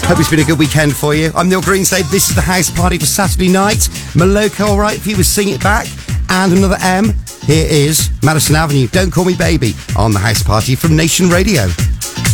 Hope it's been a good weekend for you. I'm Neil Greenslade. This is the house party for Saturday night. Maloko, all right for you with Sing It Back. And another M. Here is Madison Avenue, Don't Call Me Baby, on the house party from Nation Radio.